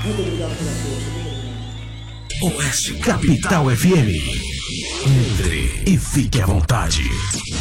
Muito obrigado pela força. Muito obrigado. Oeste Capital FM. Entre e fique à vontade.